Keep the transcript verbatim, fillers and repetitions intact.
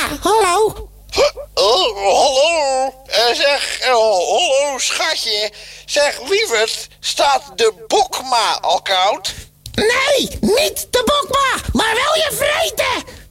hallo. Oh, hallo. Uh, zeg, uh, hallo schatje. Zeg, lieverd, staat de Bokma al koud? Nee, niet de Bokma, maar wel je vreten.